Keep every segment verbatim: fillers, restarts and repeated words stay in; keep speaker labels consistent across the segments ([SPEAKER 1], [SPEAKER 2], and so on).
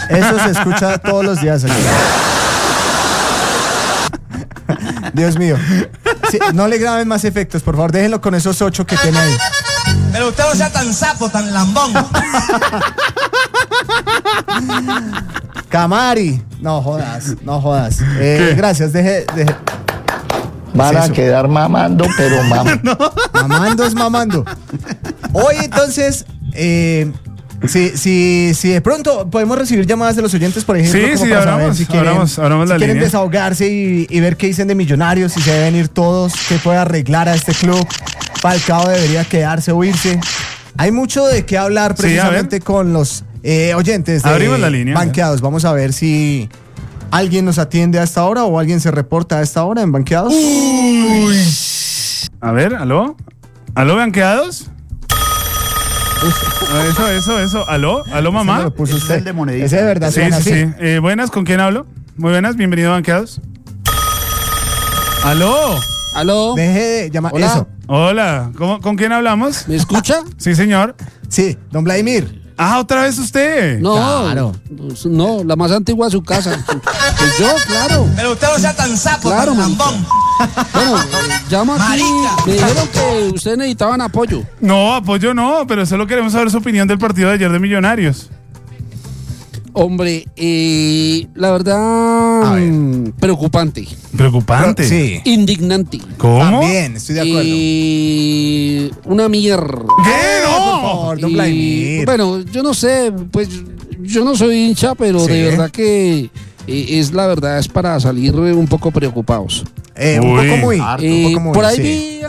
[SPEAKER 1] Eso se escucha todos los días aquí. Dios mío. Sí, no le graben más efectos, por favor, déjenlo con esos ocho que tiene ahí.
[SPEAKER 2] Pero usted no sea tan sapo, tan lambón.
[SPEAKER 1] Camari. No jodas, no jodas. Eh, gracias, deje, deje.
[SPEAKER 3] Van a quedar mamando, pero mamando.
[SPEAKER 1] No. Mamando es mamando. Hoy entonces, eh, si, si, si de pronto podemos recibir llamadas de los oyentes, por ejemplo,
[SPEAKER 4] sí,
[SPEAKER 1] como
[SPEAKER 4] sí,
[SPEAKER 1] para
[SPEAKER 4] hablamos,
[SPEAKER 1] saber si quieren,
[SPEAKER 4] hablamos, hablamos
[SPEAKER 1] si
[SPEAKER 4] la
[SPEAKER 1] quieren
[SPEAKER 4] línea.
[SPEAKER 1] desahogarse y, y ver qué dicen de Millonarios, si se deben ir todos, qué puede arreglar a este club. Falcao debería quedarse o irse. Hay mucho de qué hablar precisamente sí, con los eh, oyentes de
[SPEAKER 4] Abrimos la línea,
[SPEAKER 1] Banqueados. Vamos a ver si alguien nos atiende a esta hora o alguien se reporta a esta hora en Banqueados.
[SPEAKER 4] Uy. A ver, ¿aló? ¿Aló, Banqueados? Eso, eso, eso. ¿Aló? ¿Aló, mamá?
[SPEAKER 1] Ese me lo puso usted.
[SPEAKER 3] El de monedita.
[SPEAKER 1] Ese de verdad
[SPEAKER 4] Sí,
[SPEAKER 1] suena
[SPEAKER 4] sí,
[SPEAKER 1] así.
[SPEAKER 4] sí. Eh, buenas, ¿con quién hablo? Muy buenas, bienvenido, Banqueados. ¿Aló?
[SPEAKER 5] ¿Aló?
[SPEAKER 1] Deje de llamar.
[SPEAKER 5] Hola.
[SPEAKER 1] Eso.
[SPEAKER 4] Hola, ¿Cómo, ¿con quién hablamos?
[SPEAKER 5] ¿Me escucha?
[SPEAKER 4] Sí, señor.
[SPEAKER 1] Sí, don Vladimir.
[SPEAKER 4] Ah, ¿otra vez usted?
[SPEAKER 5] No,
[SPEAKER 1] Claro.
[SPEAKER 5] no, la más antigua de su casa. Pues yo, claro.
[SPEAKER 2] Pero usted no sea tan sapo,
[SPEAKER 5] Claro,
[SPEAKER 2] tan
[SPEAKER 5] marica.
[SPEAKER 2] lambón.
[SPEAKER 5] Bueno, eh, llamo aquí.
[SPEAKER 2] Marica.
[SPEAKER 5] Me dijeron que ustedes necesitaban apoyo.
[SPEAKER 4] No, apoyo no, pero solo queremos saber su opinión del partido de ayer de Millonarios.
[SPEAKER 5] Hombre, eh, la verdad,
[SPEAKER 1] A ver.
[SPEAKER 5] mm, preocupante,
[SPEAKER 4] Preocupante.
[SPEAKER 1] Sí.
[SPEAKER 5] indignante.
[SPEAKER 4] ¿Cómo?
[SPEAKER 1] También, estoy de acuerdo.
[SPEAKER 5] Eh, una mierda.
[SPEAKER 4] ¿Qué?
[SPEAKER 1] Por
[SPEAKER 4] No.
[SPEAKER 1] favor, don
[SPEAKER 5] Y,
[SPEAKER 1] Vladimir.
[SPEAKER 5] bueno, yo no sé, pues yo no soy hincha, pero
[SPEAKER 1] Sí.
[SPEAKER 5] de verdad que eh, es la verdad, es para salir eh, un poco preocupados.
[SPEAKER 1] Eh, un
[SPEAKER 4] Uy.
[SPEAKER 1] poco muy.
[SPEAKER 3] Harto,
[SPEAKER 5] Eh,
[SPEAKER 1] un poco muy,
[SPEAKER 5] por ahí
[SPEAKER 1] sí.
[SPEAKER 5] vi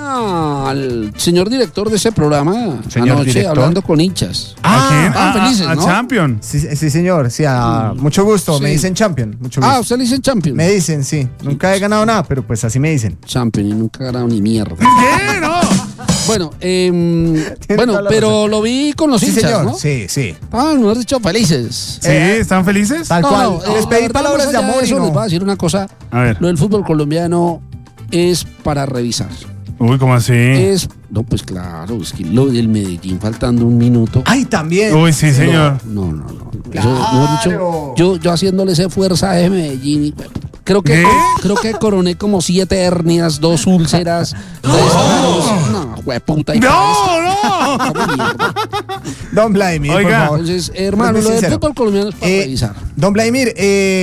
[SPEAKER 5] al señor director de ese programa
[SPEAKER 1] Señor
[SPEAKER 5] anoche
[SPEAKER 1] director.
[SPEAKER 5] hablando con hinchas.
[SPEAKER 4] ¿A quién?
[SPEAKER 5] estaban
[SPEAKER 4] A-
[SPEAKER 5] felices,
[SPEAKER 4] a,
[SPEAKER 5] ¿no?
[SPEAKER 4] a Champion.
[SPEAKER 1] Sí, sí, señor. Sí, a, mucho gusto. Me
[SPEAKER 5] Sí.
[SPEAKER 1] dicen champion. Mucho gusto.
[SPEAKER 5] Ah, usted le dice Champion.
[SPEAKER 1] Me dicen, sí. Nunca he ganado nada, pero pues así me dicen.
[SPEAKER 5] Champion y nunca ha ganado ni mierda.
[SPEAKER 4] ¿Qué? No.
[SPEAKER 5] Bueno, em,
[SPEAKER 1] Tiene
[SPEAKER 5] bueno,
[SPEAKER 1] toda la
[SPEAKER 5] pero
[SPEAKER 1] razón.
[SPEAKER 5] lo vi con los
[SPEAKER 1] Sí,
[SPEAKER 5] hinchas,
[SPEAKER 1] señor.
[SPEAKER 5] ¿no?
[SPEAKER 1] Sí, sí.
[SPEAKER 5] Ah, no has dicho felices.
[SPEAKER 4] ¿Sí?
[SPEAKER 1] Eh,
[SPEAKER 4] ¿Están felices?
[SPEAKER 1] Tal
[SPEAKER 5] No,
[SPEAKER 1] cual.
[SPEAKER 5] no, eh,
[SPEAKER 1] Les
[SPEAKER 5] la
[SPEAKER 1] pedí
[SPEAKER 5] verdad,
[SPEAKER 1] palabras
[SPEAKER 5] más
[SPEAKER 1] de
[SPEAKER 5] allá
[SPEAKER 1] amor y
[SPEAKER 5] eso,
[SPEAKER 1] no.
[SPEAKER 5] les voy a decir una cosa.
[SPEAKER 4] A ver.
[SPEAKER 5] Lo del fútbol colombiano es para revisar.
[SPEAKER 4] Uy, ¿cómo así?
[SPEAKER 5] Es, no, pues claro, es que lo del Medellín faltando un minuto.
[SPEAKER 1] Ay, también.
[SPEAKER 4] Uy, sí, señor.
[SPEAKER 5] No, no, no.
[SPEAKER 1] Claro.
[SPEAKER 5] Eso, mejor dicho, yo, yo haciéndole ese fuerza a Medellín. y, Creo que,
[SPEAKER 4] ¿Qué?
[SPEAKER 5] creo que coroné como siete hernias, dos úlceras. tres palos. No, hueputa. y
[SPEAKER 4] ¡No, no!
[SPEAKER 5] Como mierda.
[SPEAKER 1] Don Vladimir,
[SPEAKER 4] Oiga.
[SPEAKER 1] por favor.
[SPEAKER 5] Entonces, hermano,
[SPEAKER 1] Pues,
[SPEAKER 5] lo del
[SPEAKER 1] sincero.
[SPEAKER 5] fútbol colombiano es para
[SPEAKER 1] Eh,
[SPEAKER 5] revisar.
[SPEAKER 1] Don Vladimir,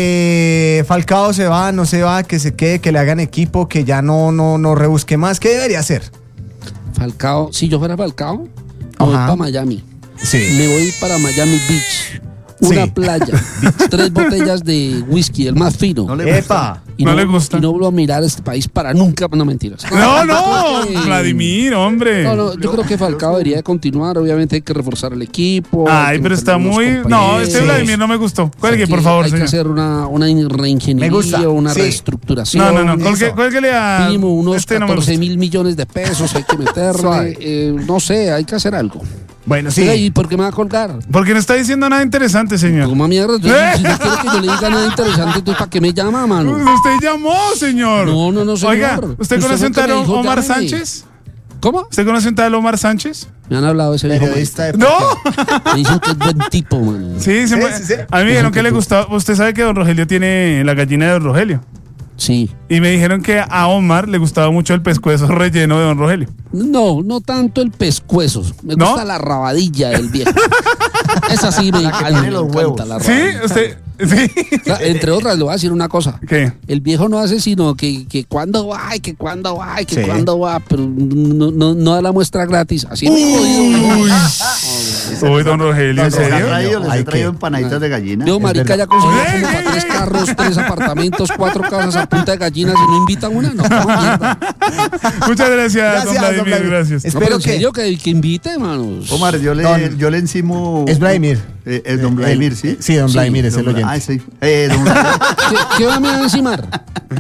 [SPEAKER 1] eh, Falcao se va, no se va, que se quede, que le hagan equipo, que ya no, no, no rebusque más. ¿Qué debería hacer?
[SPEAKER 5] Falcao, si yo fuera Falcao, me voy
[SPEAKER 1] Ajá.
[SPEAKER 5] para Miami.
[SPEAKER 1] Sí.
[SPEAKER 5] Me voy para Miami Beach. Una
[SPEAKER 1] Sí.
[SPEAKER 5] playa, tres botellas de whisky, el más fino.
[SPEAKER 3] No le gusta.
[SPEAKER 1] Epa.
[SPEAKER 5] y
[SPEAKER 4] no le gusta.
[SPEAKER 5] Y no vuelvo a mirar este país para nunca. No, mentiras.
[SPEAKER 4] No,
[SPEAKER 5] Yo
[SPEAKER 4] no.
[SPEAKER 5] creo que-
[SPEAKER 4] Vladimir, hombre.
[SPEAKER 5] No, no, yo creo que Falcao debería de continuar. Obviamente hay que reforzar el equipo. hay
[SPEAKER 4] Ay,
[SPEAKER 5] que
[SPEAKER 4] pero está
[SPEAKER 5] meterle
[SPEAKER 4] muy.
[SPEAKER 5] unos
[SPEAKER 4] No,
[SPEAKER 5] compañeros.
[SPEAKER 4] este Vladimir no me gustó. Cuelgue,
[SPEAKER 5] Hay
[SPEAKER 4] por
[SPEAKER 5] que-
[SPEAKER 4] favor,
[SPEAKER 5] Hay que
[SPEAKER 4] señor.
[SPEAKER 5] hacer una, una reingeniería,
[SPEAKER 1] Me gusta,
[SPEAKER 5] una
[SPEAKER 1] sí.
[SPEAKER 5] reestructuración.
[SPEAKER 4] No, no, no. Cuelgue,
[SPEAKER 1] Eso.
[SPEAKER 4] cuélguele a.
[SPEAKER 5] Mínimo unos
[SPEAKER 4] este no me
[SPEAKER 5] catorce
[SPEAKER 4] gusta.
[SPEAKER 5] mil millones de pesos hay que
[SPEAKER 1] Suave.
[SPEAKER 5] meterle. eh, no sé, hay que hacer algo.
[SPEAKER 1] Bueno, sí.
[SPEAKER 5] Oiga, ¿y por qué me va a colgar?
[SPEAKER 4] Porque no está diciendo nada interesante, señor.
[SPEAKER 5] Como mierda, entonces, si no quiere que yo le diga nada interesante, entonces ¿para qué me llama, mano?
[SPEAKER 4] Usted llamó, señor.
[SPEAKER 5] No, no, no, señor.
[SPEAKER 4] Oiga, ¿usted
[SPEAKER 5] Usted
[SPEAKER 4] conoce
[SPEAKER 5] fue
[SPEAKER 4] un
[SPEAKER 5] el que me
[SPEAKER 4] tal
[SPEAKER 5] dijo,
[SPEAKER 4] Omar
[SPEAKER 5] llámeme.
[SPEAKER 4] Sánchez?
[SPEAKER 5] ¿Cómo?
[SPEAKER 4] ¿Usted conoce un tal Omar Sánchez?
[SPEAKER 5] Me han hablado de ese viejo.
[SPEAKER 1] Periodista de
[SPEAKER 4] ¡No!
[SPEAKER 5] Me dicen que es buen tipo, man.
[SPEAKER 4] Sí, se
[SPEAKER 1] Sí,
[SPEAKER 4] me-
[SPEAKER 1] sí, sí.
[SPEAKER 4] A mí me dijeron que le gustaba. Usted sabe que don Rogelio tiene la gallina de don Rogelio.
[SPEAKER 5] Sí.
[SPEAKER 4] Y me dijeron que a Omar le gustaba mucho el pescuezo relleno de don Rogelio.
[SPEAKER 5] No, no tanto el pescuezo. Me
[SPEAKER 4] ¿No?
[SPEAKER 5] gusta la rabadilla del viejo. Esa sí me,
[SPEAKER 3] La que
[SPEAKER 5] ay,
[SPEAKER 3] tiene
[SPEAKER 5] me
[SPEAKER 3] los
[SPEAKER 5] encanta
[SPEAKER 3] huevos.
[SPEAKER 5] la
[SPEAKER 4] ¿Sí?
[SPEAKER 5] rabadilla.
[SPEAKER 4] ¿Usted? Sí.
[SPEAKER 5] O sea, entre otras, le voy a decir una cosa.
[SPEAKER 4] ¿Qué?
[SPEAKER 5] El viejo no hace sino que, que cuando va, y que cuando va, y que
[SPEAKER 1] Sí.
[SPEAKER 5] cuando va, pero no, no, no da la muestra gratis. Así es jodido.
[SPEAKER 4] Uy. Uy, don Rogelio, ¿en
[SPEAKER 3] Les he
[SPEAKER 4] serio?
[SPEAKER 3] traído, les
[SPEAKER 1] Hay
[SPEAKER 3] he traído
[SPEAKER 1] que-
[SPEAKER 3] empanaditas de gallina.
[SPEAKER 5] Veo, marica,
[SPEAKER 1] verdad.
[SPEAKER 5] ya consiguió
[SPEAKER 4] ¡Ey,
[SPEAKER 5] como
[SPEAKER 4] ey,
[SPEAKER 5] para tres
[SPEAKER 4] ey!
[SPEAKER 5] carros, tres apartamentos, cuatro casas a punta de gallinas y no invitan una. No, como mierda.
[SPEAKER 4] Muchas gracias,
[SPEAKER 1] Gracias,
[SPEAKER 4] don
[SPEAKER 1] don
[SPEAKER 4] Vladimir,
[SPEAKER 1] Vladimir.
[SPEAKER 4] gracias.
[SPEAKER 5] No,
[SPEAKER 1] Espero
[SPEAKER 5] pero en
[SPEAKER 1] que-
[SPEAKER 5] serio, que, que invite, manos.
[SPEAKER 3] Omar, yo le,
[SPEAKER 1] Don-
[SPEAKER 3] yo le encimo.
[SPEAKER 1] Es Vladimir.
[SPEAKER 3] Eh, es don
[SPEAKER 1] Eh,
[SPEAKER 3] Vladimir,
[SPEAKER 1] el-
[SPEAKER 3] ¿sí?
[SPEAKER 1] Sí, don
[SPEAKER 5] Sí,
[SPEAKER 1] Vladimir es
[SPEAKER 3] Don
[SPEAKER 1] el
[SPEAKER 3] Vla-
[SPEAKER 1] oyente.
[SPEAKER 3] Ay, sí. Eh, don, Vla-
[SPEAKER 5] ¿Qué, qué va me va a encimar?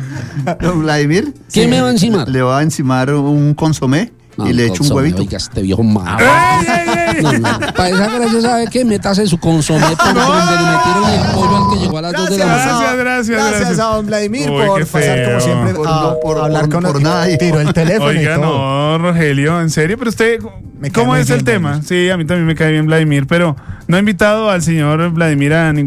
[SPEAKER 3] don Vladimir.
[SPEAKER 5] ¿Qué
[SPEAKER 3] sí,
[SPEAKER 5] me va a encimar?
[SPEAKER 3] Le va a encimar un consomé
[SPEAKER 5] No,
[SPEAKER 3] y le echo un
[SPEAKER 5] consomé,
[SPEAKER 3] huevito.
[SPEAKER 5] Oiga, este viejo malo.
[SPEAKER 4] ¡Ey, ey, ey!
[SPEAKER 5] No, no. Para esa gracia, ¿sabe qué? Métase en su consomé por donde le metieron el pollo al que llegó a las dos de la
[SPEAKER 4] Gracias,
[SPEAKER 5] mañana.
[SPEAKER 4] gracias,
[SPEAKER 1] Gracias
[SPEAKER 4] gracias.
[SPEAKER 1] a don Vladimir
[SPEAKER 4] Uy,
[SPEAKER 1] por
[SPEAKER 4] qué
[SPEAKER 1] pasar como
[SPEAKER 4] feo.
[SPEAKER 1] siempre
[SPEAKER 3] Por
[SPEAKER 1] a,
[SPEAKER 3] no- por-
[SPEAKER 1] a hablar
[SPEAKER 3] por-
[SPEAKER 1] con
[SPEAKER 3] por
[SPEAKER 1] nosotros.
[SPEAKER 3] nada, hijo.
[SPEAKER 1] Tiró el teléfono
[SPEAKER 4] Oiga,
[SPEAKER 1] y todo.
[SPEAKER 4] no, Rogelio, en serio, pero usted,
[SPEAKER 1] Me cae
[SPEAKER 4] ¿cómo
[SPEAKER 1] muy
[SPEAKER 4] es el
[SPEAKER 1] bien,
[SPEAKER 4] tema?
[SPEAKER 1] Vladimir.
[SPEAKER 4] Sí, a mí también me cae bien Vladimir, pero no ha invitado al señor Vladimir a ningún